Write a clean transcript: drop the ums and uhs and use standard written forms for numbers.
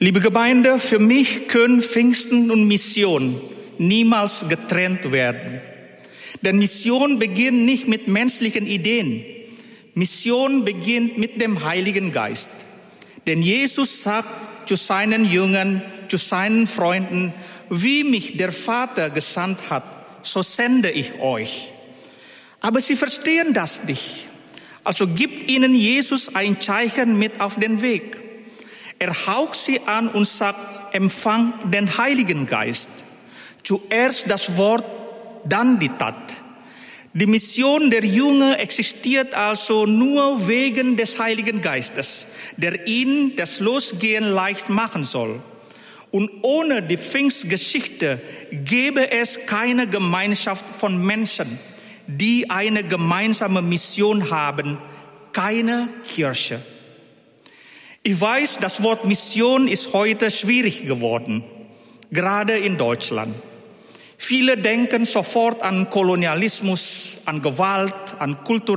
Liebe Gemeinde, für mich können Pfingsten und Mission niemals getrennt werden. Denn Mission beginnt nicht mit menschlichen Ideen. Mission beginnt mit dem Heiligen Geist. Denn Jesus sagt zu seinen Jüngern, zu seinen Freunden, wie mich der Vater gesandt hat, so sende ich euch. Aber sie verstehen das nicht. Also gibt ihnen Jesus ein Zeichen mit auf den Weg. Er haucht sie an und sagt, empfangt den Heiligen Geist. Zuerst das Wort, dann die Tat. Die Mission der Jünger existiert also nur wegen des Heiligen Geistes, der ihnen das Losgehen leicht machen soll. Und ohne die Pfingstgeschichte gäbe es keine Gemeinschaft von Menschen, die eine gemeinsame Mission haben, keine Kirche. Ich weiß, das Wort Mission ist heute schwierig geworden, gerade in Deutschland. Viele denken sofort an Kolonialismus, an Gewalt, an kulturelle